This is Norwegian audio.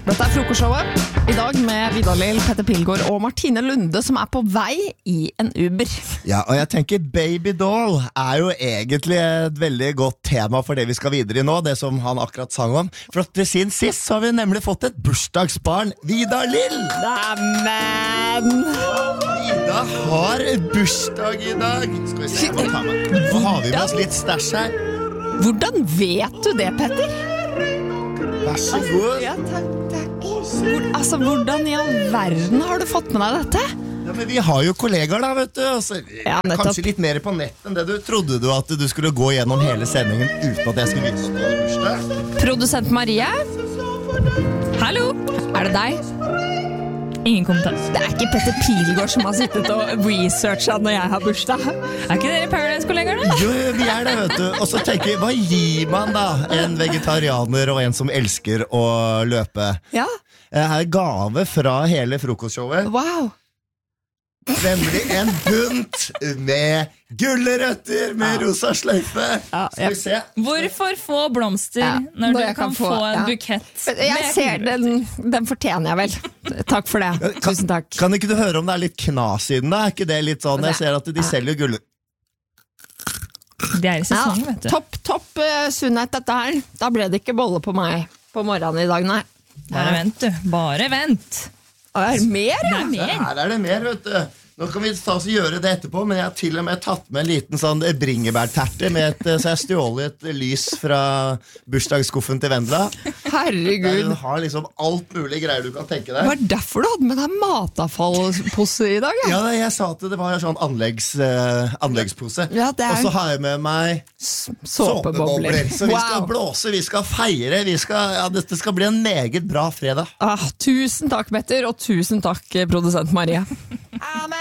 Dette frokostshowet. I dag med Vidar Lill, Petter Pilgaard og Martine Lunde, som på vei i en Uber. Ja, og jeg tenker Babydoll jo egentlig et veldig godt tema for det vi skal videre i nå, det som han akkurat sang om. For at siden sist så har vi nemlig fått et bursdagsbarn, Vidar Lill! Næmen! Vidar har bursdag i dag. Skal vi se, hva tar med? Så har vi med oss litt stæsj her. Hvordan vet du det, Petter? Vær så god. Ja, takk. Hvordan i all verden har du fått med deg dette? Ja, men vi har jo kollegaer da, vet du. Altså, Ja, nettopp. kanskje litt mer på nett enn det du trodde du at du skulle gå gjennom hele sendingen uten at jeg skulle vise at du hadde bursdag. Produsent Marie, Hallo! det deg? Ingen kommentar. Det ikke Petter Pilgaard som har sittet og researchet når jeg har bursdag. Ikke dere Paradise-kollegerne? Jo, vi det, vet du. Og så tenker vi, hva gir man da en vegetarianer og en som elsker å løpe? Ja, Her gave fra hele frokostshowet. wow. Nemlig en bunt med gullerøtter med rosa sløyfe. Ja, Skal vi se. Hvorfor få blomster Ja, når når du jeg kan kan få få- en ja. bukett? Jeg ser den fortjener jeg vel. Takk for det. Tusen takk. Kan ikke du høre om det litt knas i den da? Ikke det litt sånn? Jeg ser at de selger guller. Det i sesong, vet du. Topp sunnhet dette her. Da ble det ikke bolle på meg på morgenen i dag, nei. Bare vent, du. Bare vent. Og mer, Det ja. mer. Her det mer, vet du. Nå kan vi ta oss og gjøre det etterpå, men jeg har til og med tatt med en liten sånn bringebærterte med så jeg stjålet et lys fra bursdagsskuffen til Vendela. Der Herregud. hun har liksom alt mulig greier du kan tenke deg. Var det derfor du hadde med deg matavfallpose i dag? Ja, jeg sa at det var sånn anleggspose. Ja, det Og så har jeg med meg såpebobler. Så vi skal Wow. blåse, vi skal feire, dette skal bli en meget bra fredag. Tusen takk, Petter, og tusen takk, produsent Marie.